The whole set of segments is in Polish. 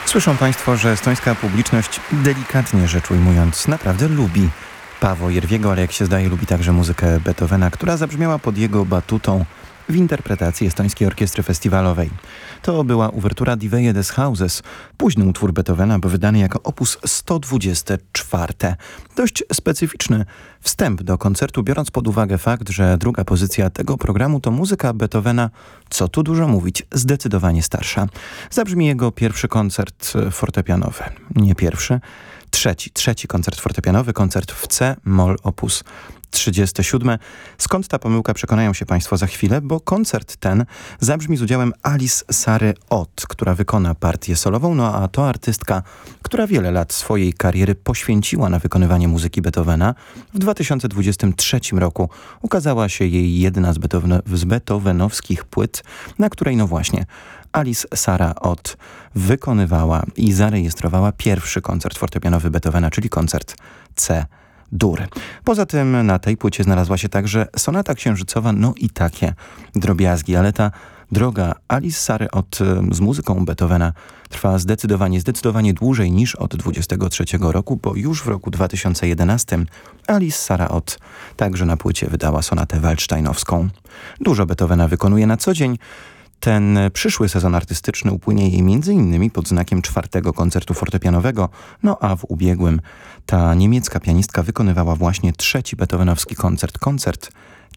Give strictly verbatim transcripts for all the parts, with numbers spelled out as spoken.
Słyszą Państwo, że estońska publiczność, delikatnie rzecz ujmując, naprawdę lubi Paavo Järviego, ale jak się zdaje lubi także muzykę Beethovena, która zabrzmiała pod jego batutą w interpretacji Estońskiej Orkiestry Festiwalowej. To była uwertura Die Wege des Hauses, późny utwór Beethovena, bo wydany jako opus sto dwadzieścia cztery. Dość specyficzny wstęp do koncertu, biorąc pod uwagę fakt, że druga pozycja tego programu to muzyka Beethovena, co tu dużo mówić, zdecydowanie starsza. Zabrzmi jego pierwszy koncert fortepianowy. Nie pierwszy, trzeci. Trzeci koncert fortepianowy, koncert w C-moll opus trzydziesty siódmy. Skąd ta pomyłka, przekonają się Państwo za chwilę, bo koncert ten zabrzmi z udziałem Alice Sary Ott, która wykona partię solową, no a to artystka, która wiele lat swojej kariery poświęciła na wykonywanie muzyki Beethovena. W dwa tysiące dwudziestym trzecim roku ukazała się jej jedna z, Beethoven z beethovenowskich płyt, na której no właśnie Alice Sara Ott wykonywała i zarejestrowała pierwszy koncert fortepianowy Beethovena, czyli koncert C dur. Poza tym na tej płycie znalazła się także sonata księżycowa, no i takie drobiazgi, ale ta droga Alice Sary Ott z muzyką Beethovena trwa zdecydowanie, zdecydowanie dłużej niż od dwudziestego trzeciego roku, bo już w roku dwa tysiące jedenastym Alice Sara Ott także na płycie wydała sonatę waldsteinowską. Dużo Beethovena wykonuje na co dzień. Ten przyszły sezon artystyczny upłynie jej między innymi pod znakiem czwartego koncertu fortepianowego, no a w ubiegłym ta niemiecka pianistka wykonywała właśnie trzeci beethovenowski koncert, koncert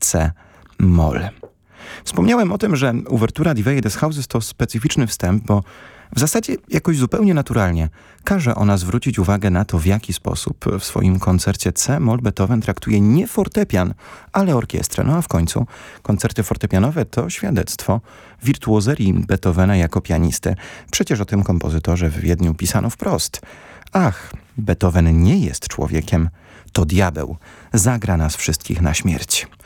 C-moll. Wspomniałem o tym, że uwertura Die Wege des Hauses to specyficzny wstęp, bo w zasadzie jakoś zupełnie naturalnie każe ona zwrócić uwagę na to, w jaki sposób w swoim koncercie C-moll Beethoven traktuje nie fortepian, ale orkiestrę. No a w końcu koncerty fortepianowe to świadectwo wirtuozerii Beethovena jako pianisty. Przecież o tym kompozytorze w Wiedniu pisano wprost. Ach, Beethoven nie jest człowiekiem, to diabeł, zagra nas wszystkich na śmierć.